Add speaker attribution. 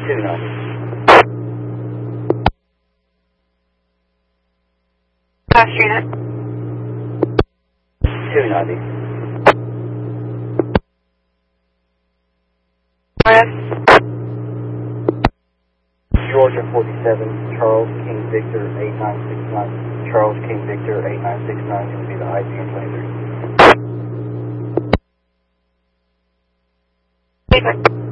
Speaker 1: 290.
Speaker 2: Last unit.
Speaker 1: 290. Georgia 47, Charles King Victor 8969. Charles King Victor 8969 going to be the IGN 23.